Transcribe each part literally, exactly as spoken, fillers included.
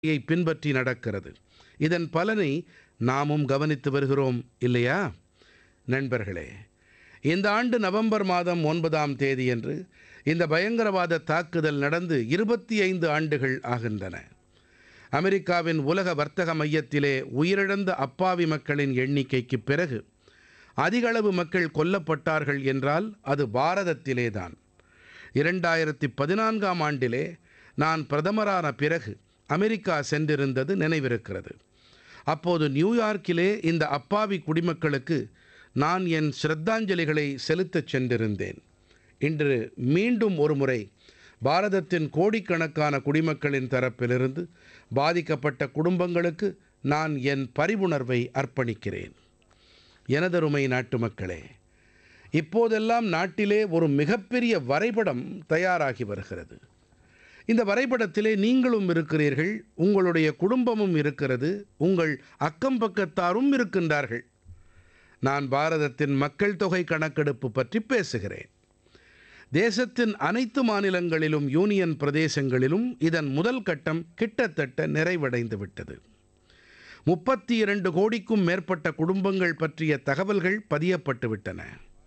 பின்பற்றி நடக்கிறது. இதன் பலனை நாமும் கவனித்து வருகிறோம் இல்லையா? நண்பர்களே, இந்த ஆண்டு நவம்பர் மாதம் ஒன்பதாம் தேதியன்று இந்த பயங்கரவாத தாக்குதல் நடந்து இருபத்தி ஐந்து ஆண்டுகள் ஆகின்றன. அமெரிக்காவின் உலக வர்த்தக மையத்திலே உயிரிழந்த அப்பாவி மக்களின் எண்ணிக்கைக்கு பிறகு அதிகளவு மக்கள் கொல்லப்பட்டார்கள் என்றால் அது பாரதத்திலே தான். இரண்டாயிரத்தி பதினான்காம் ஆண்டிலே நான் பிரதமரான பிறகு அமெரிக்கா சென்றிருந்தது நினைவிருக்கிறது. அப்போது நியூயார்க்கிலே இந்த அப்பாவி குடிமக்களுக்கு நான் என் ஸ்ரத்தாஞ்சலிகளை செலுத்தச் சென்றிருந்தேன். இன்று மீண்டும் ஒரு முறை பாரதத்தின் கோடிக்கணக்கான குடிமக்களின் தரப்பிலிருந்து பாதிக்கப்பட்ட குடும்பங்களுக்கு நான் என் பரிவுணர்வை அர்ப்பணிக்கிறேன். எனதருமை நாட்டுமக்களே, இப்போதெல்லாம் நாட்டிலே ஒரு மிகப்பெரிய வரைபடம் தயாராகி வருகிறது. இந்த வரைபடத்திலே நீங்களும் இருக்கிறீர்கள், உங்களுடைய குடும்பமும் இருக்கிறது, உங்கள் அக்கம் பக்கத்தாரும் இருக்கின்றார்கள். நான் பாரதத்தின் மக்கள் தொகை கணக்கெடுப்பு பற்றி பேசுகிறேன். தேசத்தின் அனைத்து மாநிலங்களிலும் யூனியன் பிரதேசங்களிலும் இதன் முதல் கட்டம் கிட்டத்தட்ட நிறைவடைந்து விட்டது. முப்பத்தி இரண்டு கோடிக்கும் மேற்பட்ட குடும்பங்கள் பற்றிய தகவல்கள் பதியப்பட்டு விட்டன.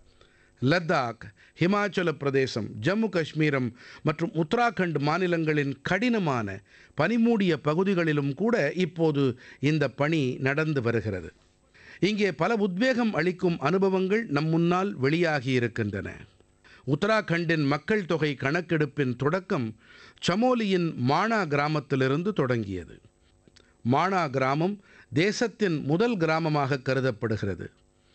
லத்தாக், ஹிமாச்சல பிரதேசம், ஜம்மு காஷ்மீரம் மற்றும் உத்தராகண்ட் மாநிலங்களின் கடினமான பனிமூடிய பகுதிகளிலும் கூட இப்போது இந்த பணி நடந்து வருகிறது. இங்கே பல உத்வேகம் அளிக்கும் அனுபவங்கள் நம் முன்னால் வெளியாகி இருக்கின்றன. உத்தராகண்டின் மக்கள் தொகை கணக்கெடுப்பின் தொடக்கம் சமோலியின் மானா கிராமத்திலிருந்து தொடங்கியது. மானா கிராமம் தேசத்தின் முதல் கிராமமாக கருதப்படுகிறது.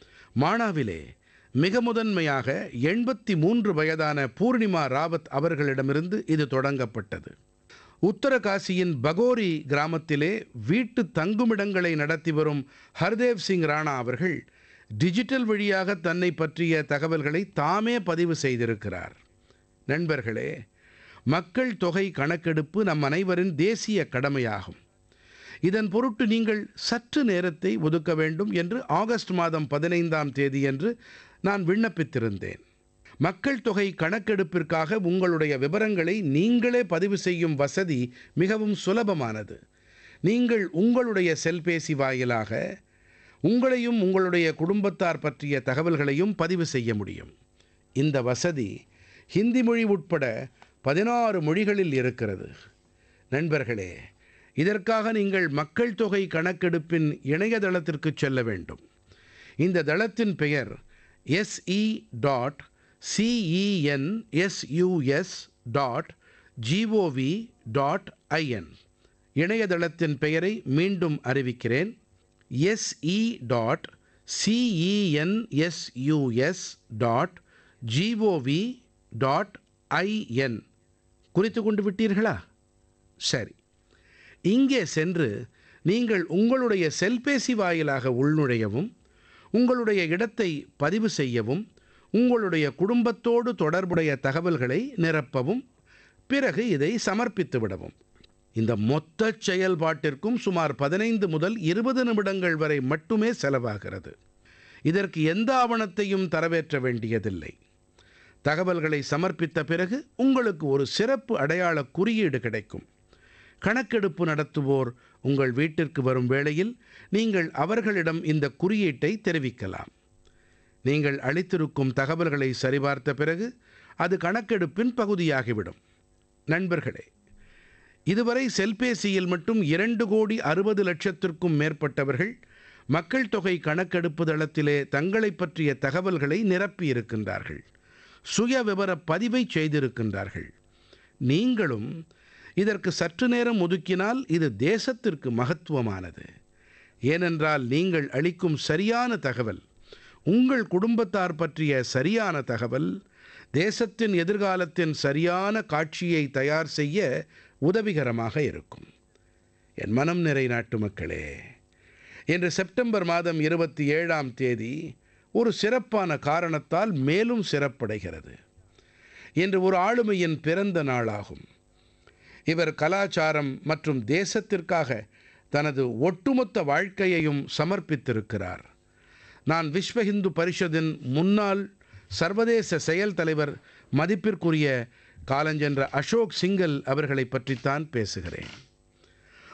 மானாவிலே மிக முதன்மையாக எண்பத்தி மூன்று வயதான பூர்ணிமா ராவத் அவர்களிடமிருந்து இது தொடங்கப்பட்டது. உத்தரகாசியின் பகோரி கிராமத்திலே வீட்டு தங்குமிடங்களை நடத்தி வரும் ஹர்தேவ் சிங் ராணா அவர்கள் டிஜிட்டல் வழியாக தன்னை பற்றிய தகவல்களை தாமே பதிவு செய்திருக்கிறார். நண்பர்களே, மக்கள் தொகை கணக்கெடுப்பு நம் அனைவரின் தேசிய கடமையாகும். இதன் பொருட்டு நீங்கள் சற்று நேரத்தை ஒதுக்க வேண்டும் என்று ஆகஸ்ட் மாதம் பதினைந்தாம் தேதியன்று நான் விண்ணப்பித்திருந்தேன். மக்கள் தொகை கணக்கெடுப்பிற்காக உங்களுடைய விவரங்களை நீங்களே பதிவு செய்யும் வசதி மிகவும் சுலபமானது. நீங்கள் உங்களுடைய செல்பேசி வாயிலாக உங்களையும் உங்களுடைய குடும்பத்தார் பற்றிய தகவல்களையும் பதிவு செய்ய முடியும். இந்த வசதி ஹிந்தி மொழி உட்பட பதினாறு மொழிகளில் இருக்கிறது. நண்பர்களே, இதற்காக நீங்கள் மக்கள் தொகை கணக்கெடுப்பின் இணையதளத்திற்கு செல்ல வேண்டும். இந்த தளத்தின் பெயர் SE dot CENSUS dot gov dot IN. இணையதளத்தின் பெயரை மீண்டும் அறிவிக்கிறேன். SE dot CENSUS dot gov dot IN. குறித்து கொண்டு விட்டீர்களா? சரி, இங்கே சென்று நீங்கள் உங்களுடைய செல்பேசி வாயிலாக உள்நுழையவும், உங்களுடைய இடத்தை பதிவு செய்யவும், உங்களுடைய குடும்பத்தோடு தொடர்புடைய தகவல்களை நிரப்பவும், பிறகு இதை சமர்ப்பித்து விடவும். இந்த மொத்த செயல்பாட்டிற்கும் சுமார் பதினைந்து முதல் இருபது நிமிடங்கள் வரை மட்டுமே செலவாகிறது. இதற்கு எந்த ஆவணத்தையும் தரவேற்ற வேண்டியதில்லை. தகவல்களை சமர்ப்பித்த பிறகு உங்களுக்கு ஒரு சிறப்பு அடையாள குறியீடு கிடைக்கும். கணக்கெடுப்பு நடத்துவோர் உங்கள் வீட்டிற்கு வரும் வேளையில் நீங்கள் அவர்களிடம் இந்த குறியீட்டை தெரிவிக்கலாம். நீங்கள் அளித்திருக்கும் தகவல்களை சரிபார்த்த பிறகு அது கணக்கெடுப்பின் பகுதியாகிவிடும். நண்பர்களே, இதுவரை செல்பேசியில் மட்டும் இரண்டு கோடி அறுபது லட்சத்திற்கும் மேற்பட்டவர்கள் மக்கள் தொகை கணக்கெடுப்பு தளத்திலே தங்களை பற்றிய தகவல்களை நிரப்பியிருக்கின்றார்கள், சுய விவர பதிவை செய்திருக்கின்றார்கள். நீங்களும் இதற்கு சற்று நேரம் ஒதுக்கினால் இது தேசத்திற்கு மகத்துவமானது. ஏனென்றால் நீங்கள் அளிக்கும் சரியான தகவல், உங்கள் குடும்பத்தார் பற்றிய சரியான தகவல் தேசத்தின் எதிர்காலத்தின் சரியான காட்சியை தயார் செய்ய உதவிகரமாக இருக்கும். என் மனம் நிறை நாட்டுமக்களே, இன்று செப்டம்பர் மாதம் இருபத்தி ஏழாம் தேதி ஒரு சிறப்பான காரணத்தால் மேலும் சிறப்படைகிறது. இன்று ஒரு ஆளுமையின் பிறந்த நாளாகும். இவர் கலாச்சாரம் மற்றும் தேசத்திற்காக தனது ஒட்டுமொத்த வாழ்க்கையையும் சமர்ப்பித்திருக்கிறார். நான் விஸ்வ இந்து பரிஷத்தின் முன்னாள் சர்வதேச செயல் தலைவர் மதிப்பிற்குரிய காலஞ்சென்ற அசோக் சிங்கல் அவர்களை பற்றித்தான் பேசுகிறேன்.